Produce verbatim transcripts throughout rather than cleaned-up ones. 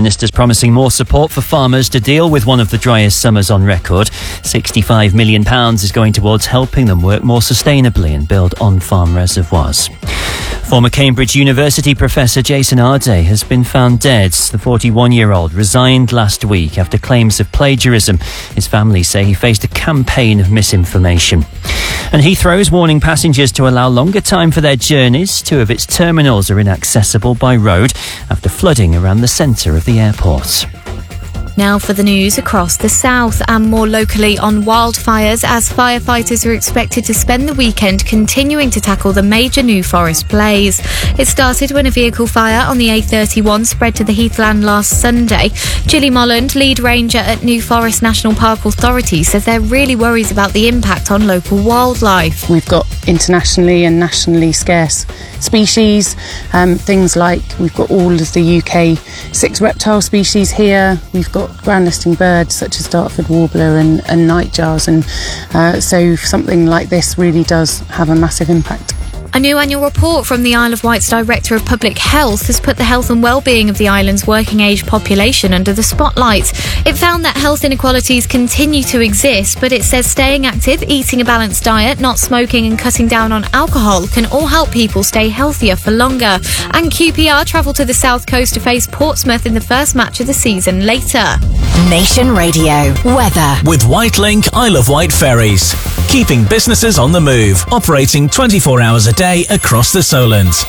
Minister's promising more support for farmers to deal with one of the driest summers on record. sixty-five million pounds is going towards helping them work more sustainably and build on-farm reservoirs. Former Cambridge University professor Jason Arday has been found dead. The forty-one-year-old resigned last week after claims of plagiarism. His family say he faced a campaign of misinformation. And Heathrow is warning passengers to allow longer time for their journeys. Two of its terminals are inaccessible by road after flooding around the centre of the airport. Now for the news across the south and more locally on wildfires, as firefighters are expected to spend the weekend continuing to tackle the major New Forest blaze. It started when a vehicle fire on the A thirty-one spread to the heathland last Sunday. Gilly Molland, lead ranger at New Forest National Park Authority, says they're really worried about the impact on local wildlife. We've got internationally and nationally scarce species, um, things like we've got all of the U K six reptile species here. We've got ground nesting birds such as Dartford warbler and, and nightjars, and uh, so something like this really does have a massive impact. A new annual report from the Isle of Wight's Director of Public Health has put the health and well-being of the island's working age population under the spotlight. It found that health inequalities continue to exist, but it says staying active, eating a balanced diet, not smoking and cutting down on alcohol can all help people stay healthier for longer. And Q P R travel to the south coast to face Portsmouth in the first match of the season later. Nation Radio weather with Whitelink Isle of Wight ferries, keeping businesses on the move, operating twenty-four hours a day across the Solent.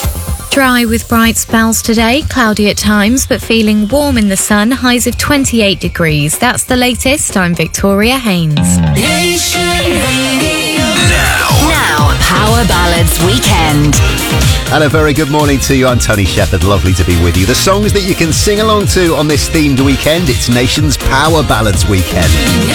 Dry with bright spells today, cloudy at times, but feeling warm in the sun, highs of twenty-eight degrees. That's the latest. I'm Victoria Haynes. Nation Radio. Now. Now, Power Ballads Weekend. And a very good morning to you. I'm Tony Shepherd. Lovely to be with you. The songs that you can sing along to on this themed weekend, it's Nation's Power Ballads Weekend.